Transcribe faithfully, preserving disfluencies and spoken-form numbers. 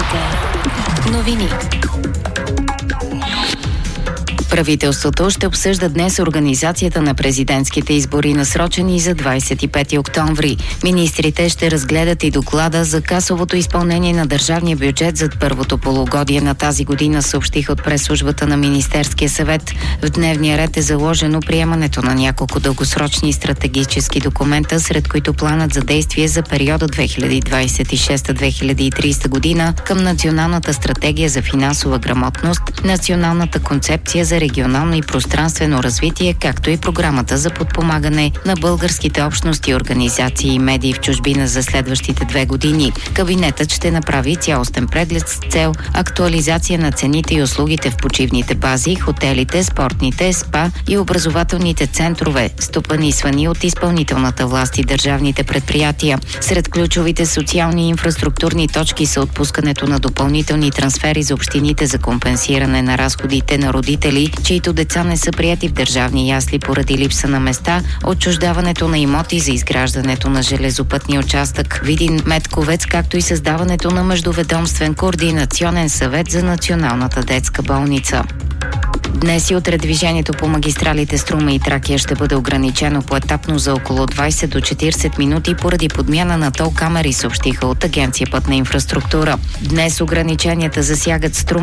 новини. Правителството ще обсъжда днес организацията на президентските избори, насрочени за двадесет и пети октомври. Министрите ще разгледат и доклада за касовото изпълнение на държавния бюджет за първото полугодие на тази година, съобщиха от пресслужбата на Министерския съвет. В дневния ред е заложено приемането на няколко дългосрочни стратегически документа, сред които планът за действие за периода две хиляди двадесет и шеста - две хиляди и тридесета година към Националната стратегия за финансова грамотност, Националната концепция за регионално и пространствено развитие, както и програмата за подпомагане на българските общности, организации и медии в чужбина за следващите две години. Кабинетът ще направи цялостен преглед с цел актуализация на цените и услугите в почивните бази, хотелите, спортните, спа и образователните центрове, стопанисвани от изпълнителната власт и държавните предприятия. Сред ключовите социални и инфраструктурни точки са отпускането на допълнителни трансфери за общините за компенсиране на разходите на родители, чието деца не са приети в държавни ясли поради липса на места, отчуждаването на имоти за изграждането на железопътния участък Видин-Медковец, както и създаването на междуведомствен координационен съвет за Националната детска болница. Днес и утре движението по магистралите Струма и Тракия ще бъде ограничено поетапно за около двадесет до четиридесет минути поради подмяна на тол камери, съобщиха от Агенция Пътна инфраструктура. Днес ограниченията засягат Струма